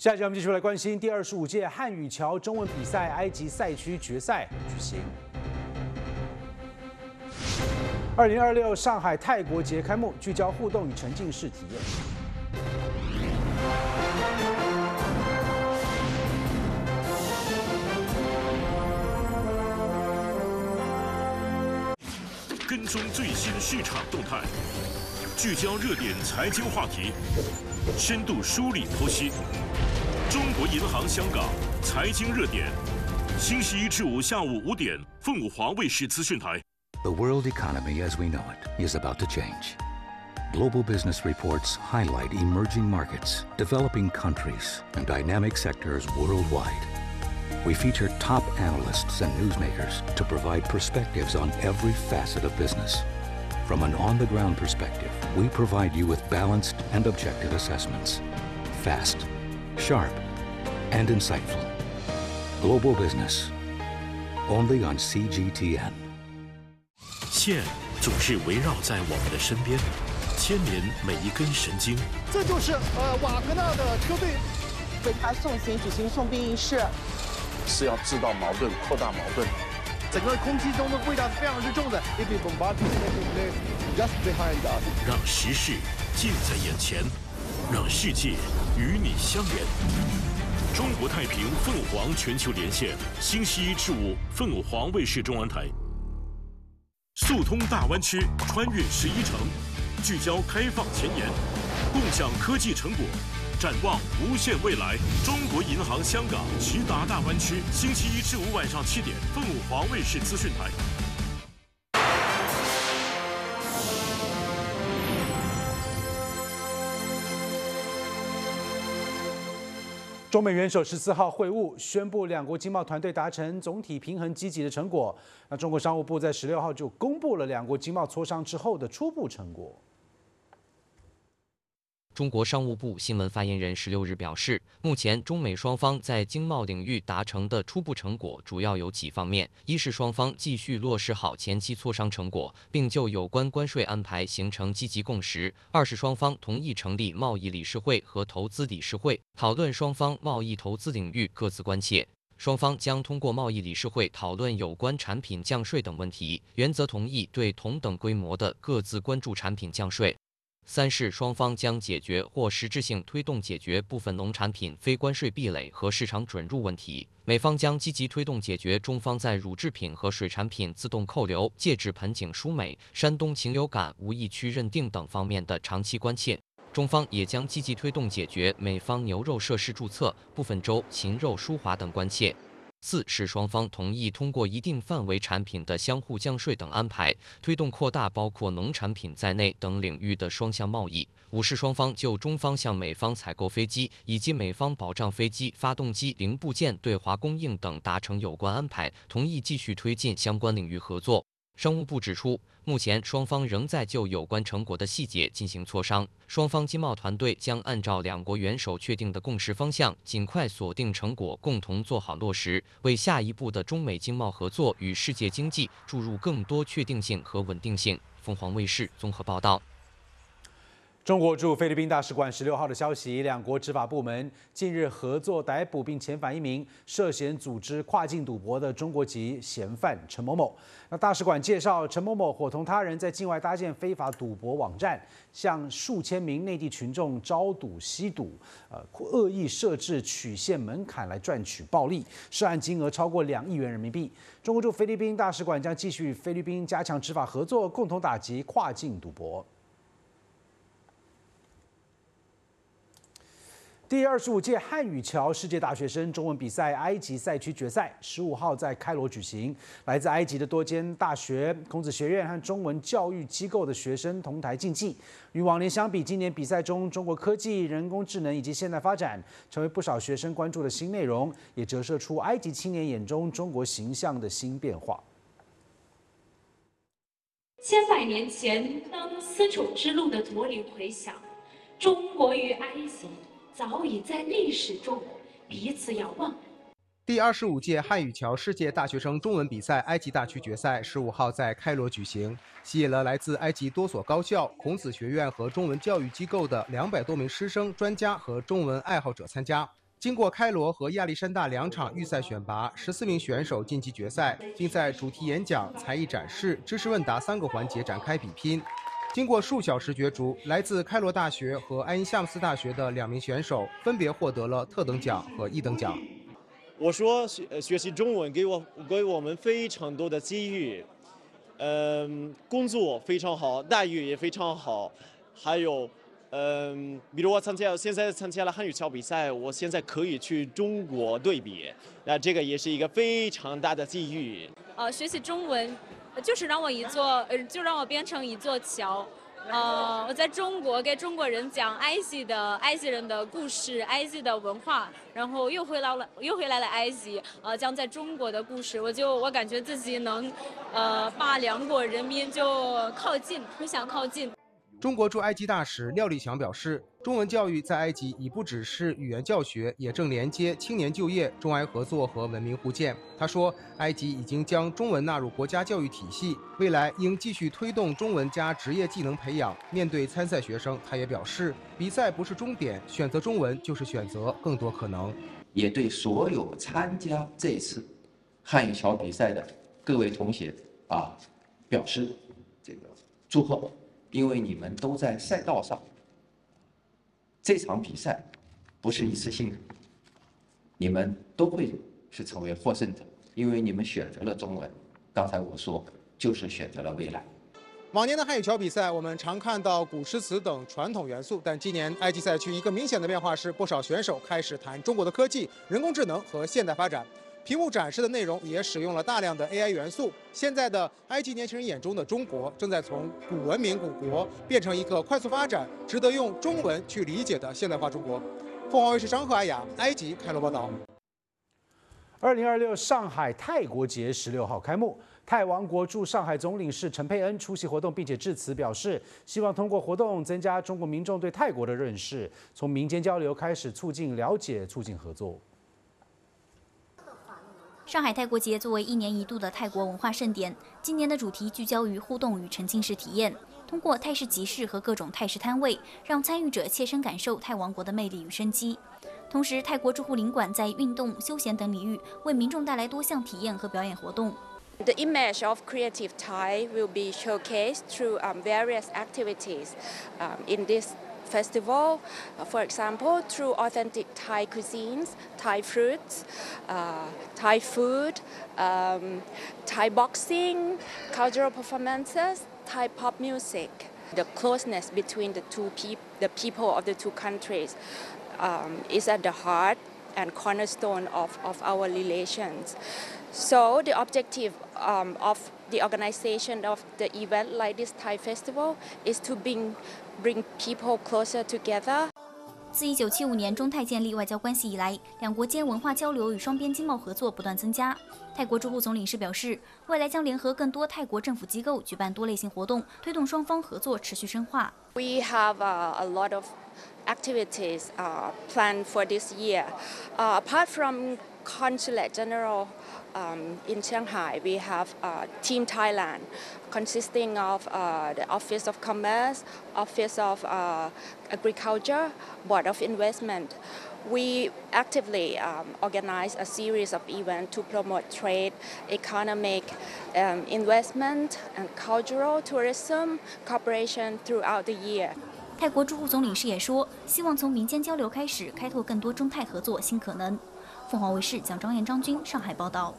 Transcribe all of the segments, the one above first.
下一节我们继续来关心第25届汉语桥中文比赛埃及赛区决赛举行。2026上海泰国节开幕，聚焦互动与沉浸式体验。 跟踪最新市场动态，聚焦热点财经话题，深度梳理剖析。中国银行香港财经热点，星期一至五下午5点，凤凰卫视资讯台。 The world economy as we know it is about to change. Global business reports highlight emerging markets, developing countries, and dynamic sectors worldwide. We feature top analysts and newsmakers to provide perspectives on every facet of business. From an on-the-ground perspective, we provide you with balanced and objective assessments. Fast, sharp, and insightful. Global business. Only on CGTN. 线总是围绕在我们的身边，牵连每一根神经。 这就是瓦格纳的车队为他送行举行送殡仪式， 是要制造矛盾、扩大矛盾。 整个空气中的味道是非常之重的。Just behind us， 让时事近在眼前，让世界与你相连。中国太平凤凰全球连线，星期一至五，凤凰卫视中文台。速通大湾区，穿越11城，聚焦开放前沿，共享科技成果，展望无限未来。中国银行香港齐达大湾区，星期一至五晚上7点，凤凰卫视资讯台。 中美元首14号会晤，宣布两国经贸团队达成总体平衡积极的成果。那中国商务部在16号就公布了两国经贸磋商之后的初步成果。 中国商务部新闻发言人16日表示，目前中美双方在经贸领域达成的初步成果主要有几方面：一是双方继续落实好前期磋商成果，并就有关关税安排形成积极共识；二是双方同意成立贸易理事会和投资理事会，讨论双方贸易投资领域各自关切。双方将通过贸易理事会讨论有关产品降税等问题，原则同意对同等规模的各自关注产品降税。三是双方将解决或实质性推动解决部分农产品非关税壁垒和市场准入问题。美方将积极推动解决中方在乳制品和水产品自动扣留、戒指盆景输美、山东禽流感无疫区认定等方面的长期关切。中方也将积极推动解决美方牛肉设施注册、部分州禽肉输华等关切。四是双方同意通过一定范围产品的相互降税等安排，推动扩大包括农产品在内等领域的双向贸易。五是双方就中方向美方采购飞机以及美方保障飞机发动机零部件对华供应等达成有关安排，同意继续推进相关领域合作。商务部指出，目前双方仍在就有关成果的细节进行磋商，双方经贸团队将按照两国元首确定的共识方向，尽快锁定成果，共同做好落实，为下一步的中美经贸合作与世界经济注入更多确定性和稳定性。凤凰卫视综合报道。 中国驻菲律宾大使馆16号的消息，两国执法部门近日合作逮捕并遣返一名涉嫌组织跨境赌博的中国籍嫌犯陈某某。那大使馆介绍，陈某某伙同他人在境外搭建非法赌博网站，向数千名内地群众招赌吸赌，恶意设置曲线门槛来赚取暴利，涉案金额超过2亿元人民币。中国驻菲律宾大使馆将继续与菲律宾加强执法合作，共同打击跨境赌博。第25届汉语桥世界大学生中文比赛埃及赛区决赛15号在开罗举行，来自埃及的多间大学、孔子学院和中文教育机构的学生同台竞技。与往年相比，今年比赛中中国科技、人工智能以及现代发展成为不少学生关注的新内容，也折射出埃及青年眼中中国形象的新变化。 千百年前，当丝绸之路的驼铃回响，中国与埃及早已在历史中彼此遥望。 第25届汉语桥世界大学生中文比赛埃及大区决赛15号在开罗举行，吸引了来自埃及多所高校、孔子学院和中文教育机构的200多名师生、专家和中文爱好者参加。 经过开罗和亚历山大2场预赛选拔，14名选手晋级决赛，并在主题演讲、才艺展示、知识问答3个环节展开比拼。经过数小时角逐，来自开罗大学和埃因夏姆斯大学的2名选手分别获得了特等奖和1等奖。 我说学习中文给我们非常多的机遇，工作非常好，待遇也非常好，还有。比如我现在参加了汉语桥比赛，我现在可以去中国对比，那这个也是一个非常大的机遇。 学习中文就是让我就让我变成一座桥。我在中国给中国人讲埃及人的故事，埃及的文化，然后又回来了埃及，讲在中国的故事，我感觉自己能把2国人民就互相靠近。 中国驻埃及大使廖立强表示，中文教育在埃及已不只是语言教学，也正连接青年就业、中埃合作和文明互鉴。他说，埃及已经将中文纳入国家教育体系，未来应继续推动中文加职业技能培养。面对参赛学生，他也表示，比赛不是终点，选择中文就是选择更多可能。 也对所有参加这次汉语桥比赛的各位同学表示这个祝贺。因为你们都在赛道上，这场比赛不是一次性的，你们都会是成为获胜者，因为你们选择了中文。刚才我说，就是选择了未来。 往年的汉语桥比赛，我们常看到古诗词等传统元素，但今年埃及赛区一个明显的变化是，不少选手开始谈中国的科技、人工智能和现代发展。屏幕展示的内容也使用了大量的 AI 元素。现在的埃及年轻人眼中的中国，正在从古文明古国变成一个快速发展、值得用中文去理解的现代化中国。凤凰卫视张赫、艾雅，埃及开罗报道。 2026上海泰国节16号开幕，泰王国驻上海总领事陈佩恩出席活动，并且致辞表示，希望通过活动增加中国民众对泰国的认识，从民间交流开始促进了解、促进合作。 上海泰国节作为1年1度的泰国文化盛典，今年的主题聚焦于互动与沉浸式体验，通过泰式集市和各种泰式摊位，让参与者切身感受泰王国的魅力与生机。同时，泰国驻沪领馆在运动、休闲等领域为民众带来多项体验和表演活动。 The image of creative Thai will be showcased through various activities in this festival, for example, through authentic Thai cuisines, Thai fruits, Thai food, Thai boxing, cultural performances, Thai pop music. The closeness between the people of the two countries is at the heart and cornerstone of our relations. So the objective of the organization of the event like this Thai festival is to bring people closer together. 自1975年中泰建立外交关系以来，2国间文化交流与双边经贸合作不断增加。泰国驻沪总领事表示，未来将联合更多泰国政府机构举办多类型活动，推动双方合作持续深化。 We have a lot of activities planned for this year. Apart from Consulate General in Shanghai, we have Team Thailand, consisting of the Office of Commerce, Office of Agriculture, Board of Investment. We actively organize a series of events to promote trade, economic investment, and cultural tourism cooperation throughout the year. 泰国驻沪总领事也说，希望从民间交流开始，开拓更多中泰合作新可能。凤凰卫视蒋张燕、张军上海报道。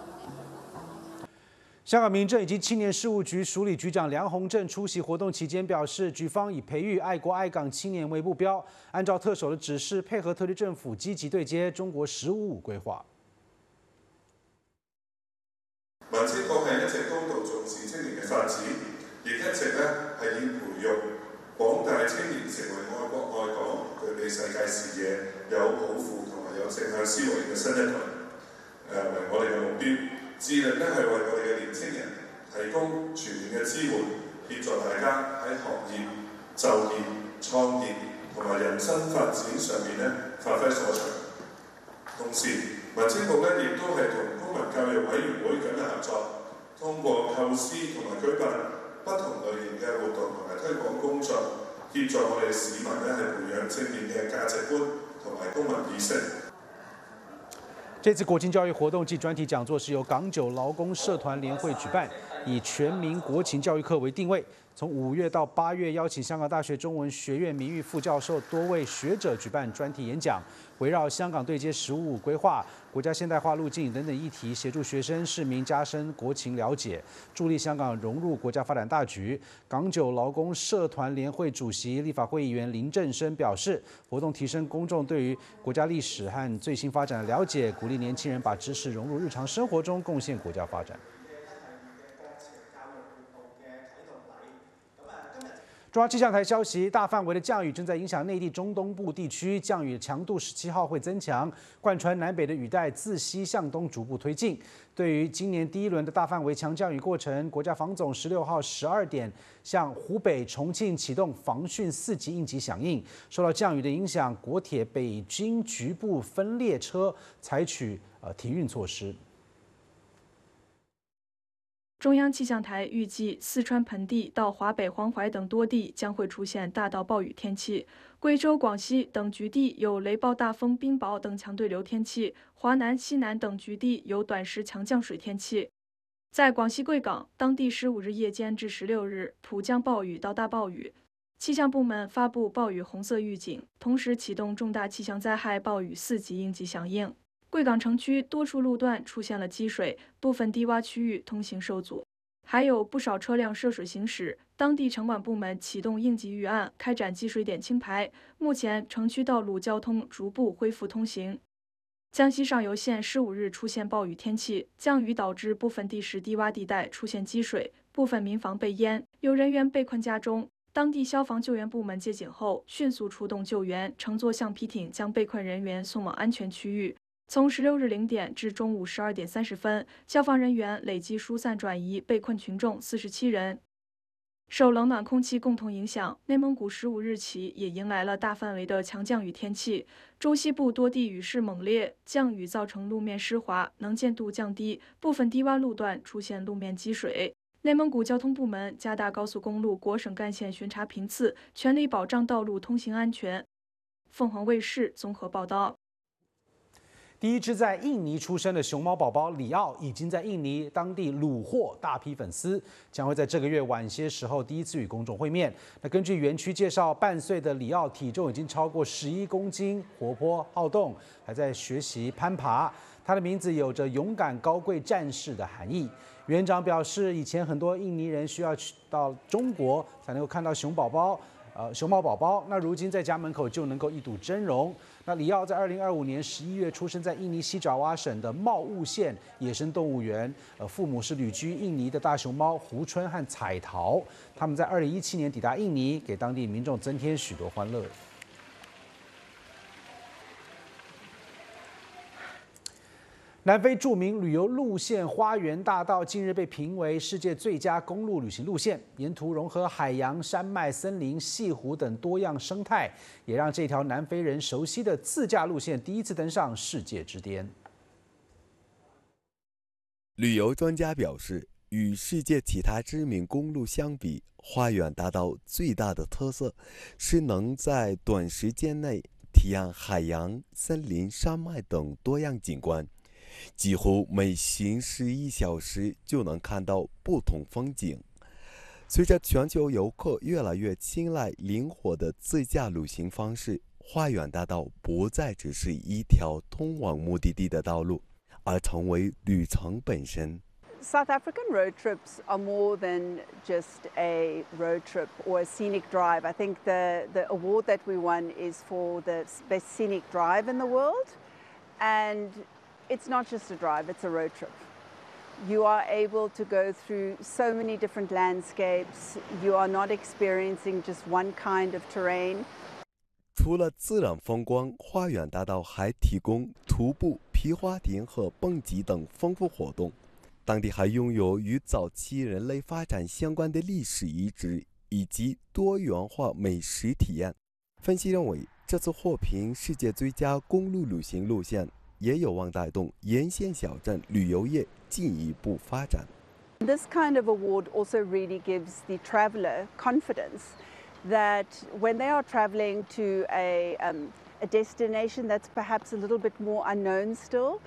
香港民政以及青年事务局署理局长梁鸿正出席活动期间表示，局方以培育爱国爱港青年为目标，按照特首的指示，配合特区政府積極對接中國15+5規劃。 民政局係一直高度重視青年嘅發展，亦一直咧係以培育廣大青年成為愛國愛港、具備世界視野、有抱負同埋有正向思維嘅新一代，為我哋嘅目標。致力咧係為我哋嘅年青人提供全面嘅支援，協助大家喺學業、就業、創業同埋人生發展上面咧發揮所長。同時，民政局咧亦都係同公民教育委員會緊密合作，通過構思同埋舉辦不同類型嘅活動同埋推廣工作，協助我哋市民咧係培養正面嘅價值觀同埋公民意識。 这次国情教育活动暨专题讲座是由港九劳工社团联会举办，以全民国情教育课为定位。从5月到8月，邀请香港大学中文学院名誉副教授多位学者举办专题演讲，围绕香港对接实务规划、国家现代化路径等等议题，协助学生市民加深国情了解，助力香港融入国家发展大局。港九劳工社团联会主席、立法会议员林振升表示，活动提升公众对于国家历史和最新发展的了解，鼓励年轻人把知识融入日常生活中，贡献国家发展。中央气象台消息，大范围的降雨正在影响内地中东部地区，降雨强度17号会增强，贯穿南北的雨带自西向东逐步推进。对于今年第一轮的大范围强降雨过程，国家防总16号12点向湖北、重庆启动防汛4级应急响应。受到降雨的影响，国铁北京局部分列车采取停运措施。 中央气象台预计，四川盆地到华北、黄淮等多地将会出现大到暴雨天气；贵州、广西等局地有雷暴大风、冰雹等强对流天气；华南、西南等局地有短时强降水天气。在广西贵港，当地15日夜间至16日普降暴雨到大暴雨，气象部门发布暴雨红色预警，同时启动重大气象灾害暴雨4级应急响应。贵港城区多处路段出现了积水，部分低洼区域通行受阻，还有不少车辆涉水行驶。当地城管部门启动应急预案，开展积水点清排。目前，城区道路交通逐步恢复通行。江西上游县15日出现暴雨天气，降雨导致部分地势低洼地带出现积水，部分民房被淹，有人员被困家中。当地消防救援部门接警后，迅速出动救援，乘坐橡皮艇将被困人员送往安全区域。从16日0点至中午12点30分，消防人员累计疏散转移被困群众47人。受冷暖空气共同影响，内蒙古15日起也迎来了大范围的强降雨天气，中西部多地雨势猛烈，降雨造成路面湿滑，能见度降低，部分低洼路段出现路面积水。内蒙古交通部门加大高速公路国省干线巡查频次，全力保障道路通行安全。凤凰卫视综合报道。 第一只在印尼出生的熊猫宝宝里奥已经在印尼当地虏获大批粉丝，将会在这个月晚些时候第一次与公众会面。那根据园区介绍，半岁的里奥体重已经超过11公斤，活泼好动，还在学习攀爬。他的名字有着勇敢高贵战士的含义。园长表示，以前很多印尼人需要去到中国才能够看到熊猫宝宝，那如今在家门口就能够一睹真容。那里奥在2025年11月出生在印尼西爪哇省的茂雾县野生动物园，父母是旅居印尼的大熊猫胡春和彩桃，他们在2017年抵达印尼，给当地民众增添许多欢乐。南非著名旅游路线花园大道近日被评为世界最佳公路旅行路线，沿途融合海洋、山脉、森林、西湖等多样生态，也让这条南非人熟悉的自驾路线第一次登上世界之巅。 旅游专家表示，与世界其他知名公路相比，花园大道最大的特色是能在短时间内体验海洋、森林、山脉等多样景观。几乎每行驶1小时就能看到不同风景。随着全球游客越来越青睐灵活的自驾旅行方式，花园大道不再只是一条通往目的地的道路，而成为旅程本身。 South African road trips are more than just a road trip or a scenic drive. I think the award that we won is for the best scenic drive in the world. And it's not just a drive, it's a road trip. You are able to go through so many different landscapes. You are not experiencing just one kind of terrain. 除了自然风光，花园大道还提供徒步、皮划艇和蹦极等丰富活动。当地还拥有与早期人类发展相关的历史遗址以及多元化美食体验。分析认为，这次获评世界最佳公路旅行路线，也有望带动沿线小镇旅游业进一步发展。 This kind of award also really gives the traveler confidence that when they are traveling to a destination that's perhaps a little bit more unknown still,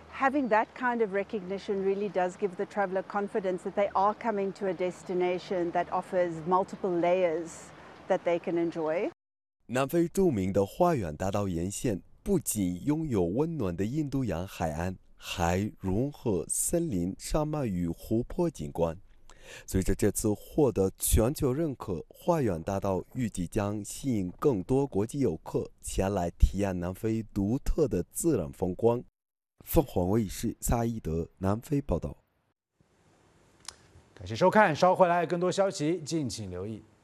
having that kind of recognition really does give the traveller confidence that they are coming to a destination that offers multiple layers that they can enjoy. 南非著名的花园大道沿线不仅拥有温暖的印度洋海岸，还融合森林、山脉与湖泊景观。随着这次获得全球认可，花园大道预计将吸引更多国际游客前来体验南非独特的自然风光。凤凰卫视萨伊德南非报道。 感谢收看，稍后回来更多消息敬请留意。